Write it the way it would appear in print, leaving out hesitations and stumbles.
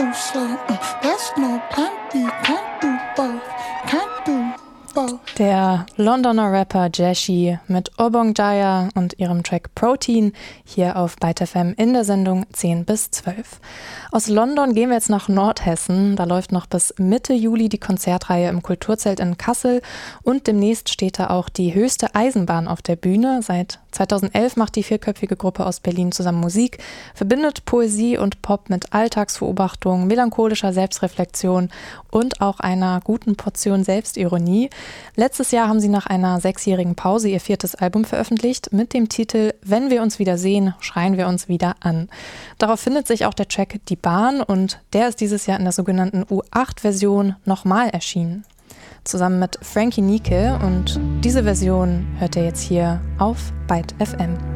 no say, there's no can't be, can't do both, can't do both. Der Londoner Rapper Jeshi mit Obong Jaya und ihrem Track Protein hier auf Byte FM in der Sendung 10 bis 12. Aus London gehen wir jetzt nach Nordhessen. Da läuft noch bis Mitte Juli die Konzertreihe im Kulturzelt in Kassel und demnächst steht da auch die höchste Eisenbahn auf der Bühne. Seit 2011 macht die vierköpfige Gruppe aus Berlin zusammen Musik, verbindet Poesie und Pop mit Alltagsbeobachtung, melancholischer Selbstreflexion und auch einer guten Portion Selbstironie. Letztes Jahr haben sie nach einer 6-jährigen Pause ihr 4. Album veröffentlicht mit dem Titel Wenn wir uns wieder sehen, schreien wir uns wieder an. Darauf findet sich auch der Track Die Bahn und der ist dieses Jahr in der sogenannten U8-Version nochmal erschienen. Zusammen mit Frankie Nickel und diese Version hört ihr jetzt hier auf Byte FM.